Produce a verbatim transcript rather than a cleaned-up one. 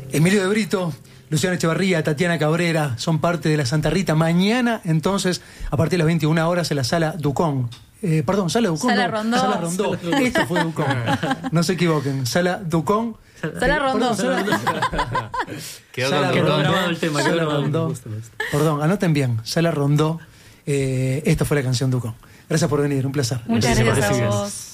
Emilio de Brito, Luciano Echevarría, Tatiana Cabrera son parte de la Santa Rita. Mañana, entonces, a partir de las veintiuna horas en la Sala Ducón. Eh, perdón, Sala Ducón. Sala no, Rondó. Sala Rondó. Esto fue Ducón. No se equivoquen. Sala Ducón. Sala Rondó. Perdón, Sala... Quedó Sala quedó Rondó. grabado el tema. Sala Quedó grabado. Rondó. Me gusta, me gusta. Perdón, anoten bien. Sala Rondó. Eh, esta fue la canción Ducón. Gracias por venir, un placer. Muchas Muchísimas gracias a gracias. vos.